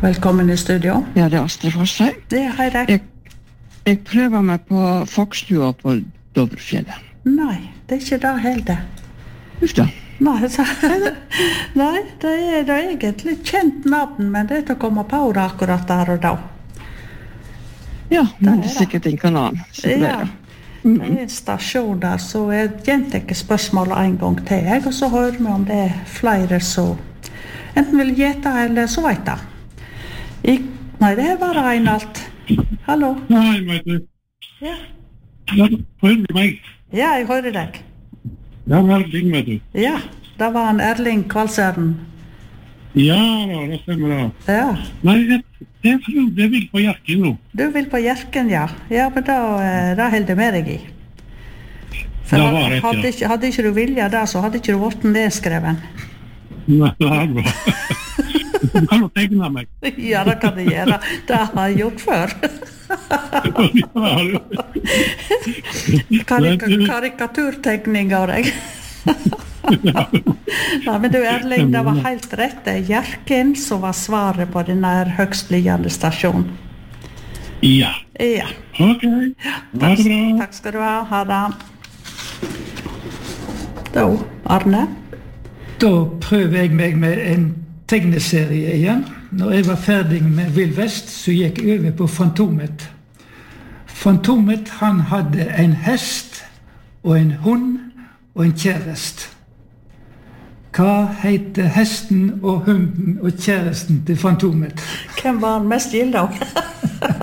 Velkommen i studio. Ja, det Astrid Forsheim. Hei deg. Jeg prøver meg på Fokstua på Dovrefjellet. Nei, det ikke det heller. Uff da. Nei, nei, det egentlig et kjent navn, men det å komme på det akkurat der og da. Ja, men det sikkert en kanal. Ja, det en stasjon der, så jeg gjentar spørsmålet en gang til, og så hører vi om det flere som enten vil gjette eller så vet det. Nei, det bare Reinald. Hallo? Nei, vet du. Ja. Ja, hører du meg? Ja, jeg hører deg. Ja, Erling, vet du. Ja, det var en Erling Kvalsøren. Ja, det stemmer det. Ja. Nei, jeg vil på Hjerken nå. Du vil på Hjerken, ja. Ja, men da holder jeg med deg i. For Det var rett, ja. hadde ikke du vilja det, så hadde ikke du vært nedskreven. Nei, det er bra. Du kan jo tegne meg. Ja, det kan du gjøre. Det har jeg gjort før. Karikaturtegning av deg. Nei, men du Erling, det var helt rett. Det Hjerken som var svaret på den der høgstliggende stasjonen. Ja. Ja. Ok, ha det bra. Takk skal du ha det. Da, Arne? Da prøver jeg meg med en tegneserie igjen. Når jeg var ferdig med Vill Vest, så gikk jeg over på Fantomet. Fantomet, han hadde en hest, og en hund, og en kjærest. Hva heter hesten og hunden og kjæresten til Fantomet? Hvem var han mest gild av?